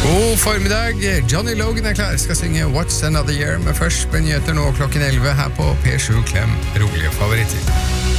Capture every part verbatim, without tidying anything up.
God formiddag, Johnny Logan er klar, skal synge What's Another Year, men først med nyheter nå klokken elleve her på P sju Klem, rolige favoritter.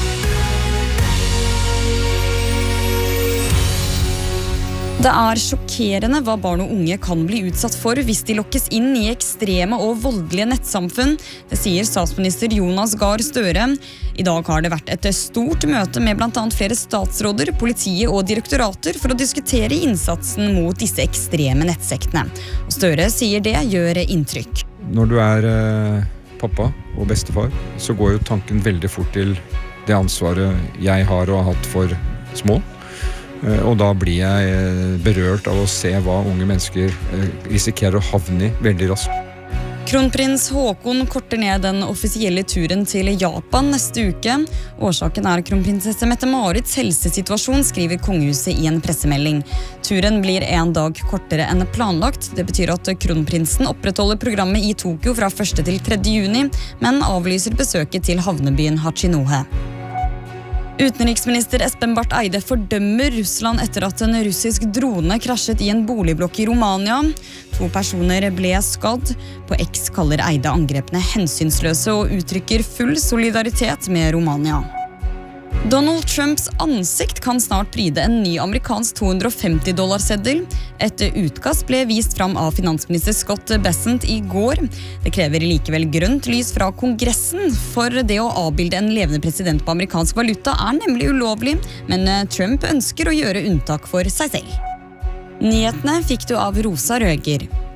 Det er sjokkerende hva barn og unge kan bli utsatt for hvis de lokkes inn i ekstreme og voldelige nettsamfunn. Det sier statsminister Jonas Gahr Støre. I dag har det vært et stort møte med blant annet flere statsråder, politiet og direktorater for å diskutere innsatsen mot disse ekstreme nettsektene. Og Støre sier det gjør inntrykk. Når du er eh, pappa og bestefar, så går jo tanken veldig fort til det ansvaret jeg har og har hatt for små. Og da blir jeg berørt av å se hva unge mennesker risikerer å havne i veldig raskt. Kronprins Haakon korter ned den offisielle turen til Japan neste uke. Årsaken er kronprinsesse Mette-Marits helsesituasjon, skriver kongehuset i en pressemelding. Turen blir en dag kortere enn planlagt. Det betyr at kronprinsen opprettholder programmet i Tokyo fra første til tredje juni, men avlyser besøket til havnebyen Hachinohe. Utenriksminister Espen Barth Eide fordømmer Russland etter at en russisk drone krasjet i en boligblokk i Romania. To personer ble skadd. På X kaller Eide angrepene hensynsløse og uttrykker full solidaritet med Romania. Donald Trumps ansikt kan snart pryde en ny amerikansk to hundre og femti dollar seddel. Et utkast ble vist fram av finansminister Scott Bessent i går. Det krever likevel grønt lys fra Kongressen, for det å avbilde en levende president på amerikansk valuta er nemlig ulovlig, men Trump ønsker å gjøre unntak for seg selv. Nyhetene fikk du av Rosa Røger.